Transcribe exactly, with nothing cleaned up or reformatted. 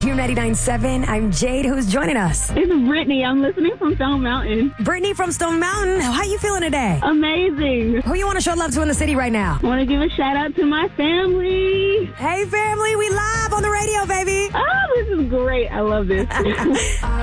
Q ninety-nine point seven. I'm Jade. Who's joining us? It's Brittany. I'm listening from Stone Mountain. Brittany from Stone Mountain. How you feeling today? Amazing. Who you want to show love to in the city right now? I want to give a shout out to my family. Hey, family. We live on the radio, baby. Oh, this is great. I love this.